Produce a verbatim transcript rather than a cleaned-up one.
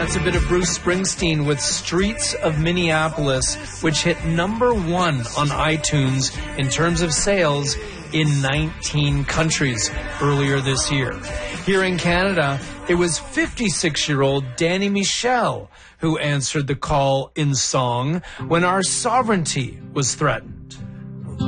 That's a bit of Bruce Springsteen with Streets of Minneapolis, which hit number one on iTunes in terms of sales in nineteen countries earlier this year. Here in Canada, it was fifty-six-year-old Danny Michel who answered the call in song when our sovereignty was threatened.